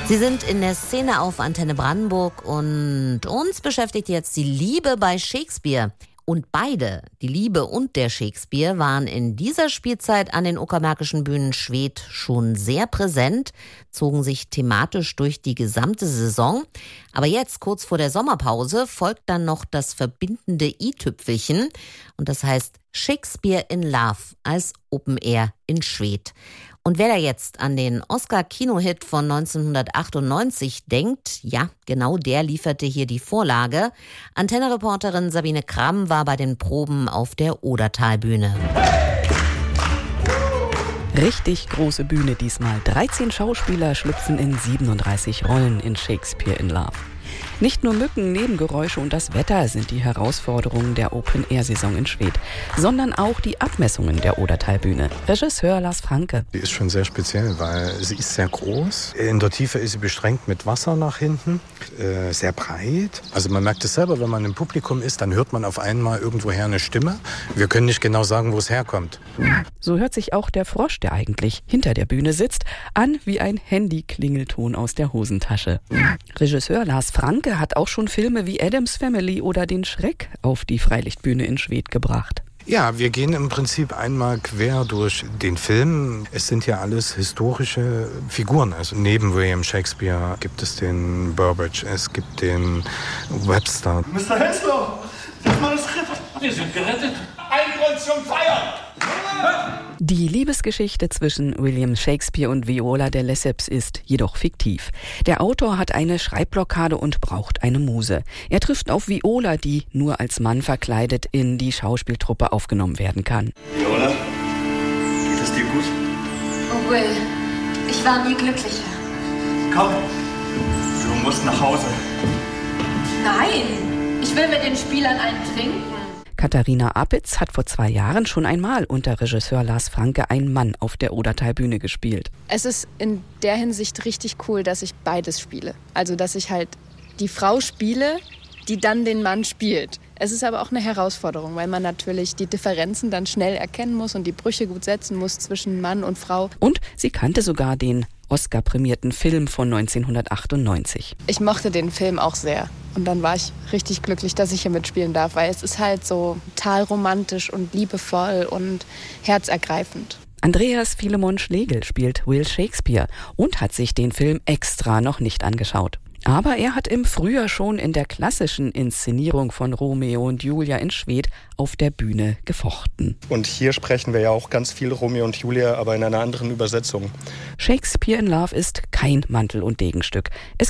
Sie sind in der Szene auf Antenne Brandenburg und uns beschäftigt jetzt die Liebe bei Shakespeare. Und beide, die Liebe und der Shakespeare, waren in dieser Spielzeit an den Uckermärkischen Bühnen Schwedt schon sehr präsent, zogen sich thematisch durch die gesamte Saison. Aber jetzt, kurz vor der Sommerpause, folgt dann noch das verbindende i-Tüpfelchen. Und das heißt Shakespeare in Love als Open Air in Schwedt. Und wer da jetzt an den Oscar-Kinohit von 1998 denkt, ja, genau der lieferte hier die Vorlage. Antenne-Reporterin Sabine Kramm war bei den Proben auf der Odertalbühne. Richtig große Bühne diesmal. 13 Schauspieler schlüpfen in 37 Rollen in Shakespeare in Love. Nicht nur Mücken, Nebengeräusche und das Wetter sind die Herausforderungen der Open-Air-Saison in Schwedt, sondern auch die Abmessungen der Odertalbühne. Regisseur Lars Franke. Die ist schon sehr speziell, weil sie ist sehr groß. In der Tiefe ist sie beschränkt mit Wasser nach hinten, sehr breit. Also man merkt es selber, wenn man im Publikum ist, dann hört man auf einmal irgendwoher eine Stimme. Wir können nicht genau sagen, wo es herkommt. So hört sich auch der Frosch, der eigentlich hinter der Bühne sitzt, an wie ein Handy-Klingelton aus der Hosentasche. Regisseur Lars Franke hat auch schon Filme wie Addams Family oder Den Schreck auf die Freilichtbühne in Schwedt gebracht. Ja, wir gehen im Prinzip einmal quer durch den Film. Es sind ja alles historische Figuren. Also neben William Shakespeare gibt es den Burbage, es gibt den Webster. Mr. Henslow, das Manuskript. Wir sind gerettet. Ein Grund zum Feiern. Die Liebesgeschichte zwischen William Shakespeare und Viola de Lesseps ist jedoch fiktiv. Der Autor hat eine Schreibblockade und braucht eine Muse. Er trifft auf Viola, die nur als Mann verkleidet in die Schauspieltruppe aufgenommen werden kann. Viola, geht es dir gut? Oh Will, ich war nie glücklicher. Komm, du musst nach Hause. Nein, ich will mit den Spielern einen trinken. Katharina Apitz hat vor 2 Jahren schon einmal unter Regisseur Lars Franke einen Mann auf der Odertalbühne gespielt. Es ist in der Hinsicht richtig cool, dass ich beides spiele. Also, dass ich halt die Frau spiele, die dann den Mann spielt. Es ist aber auch eine Herausforderung, weil man natürlich die Differenzen dann schnell erkennen muss und die Brüche gut setzen muss zwischen Mann und Frau. Und sie kannte sogar den Oscar-prämierten Film von 1998. Ich mochte den Film auch sehr. Und dann war ich richtig glücklich, dass ich hier mitspielen darf, weil es ist halt so total romantisch und liebevoll und herzergreifend. Andreas Philemon Schlegel spielt Will Shakespeare und hat sich den Film extra noch nicht angeschaut. Aber er hat im Frühjahr schon in der klassischen Inszenierung von Romeo und Julia in Schwedt auf der Bühne gefochten. Und hier sprechen wir ja auch ganz viel Romeo und Julia, aber in einer anderen Übersetzung. Shakespeare in Love ist kein Mantel- und Degenstück. Es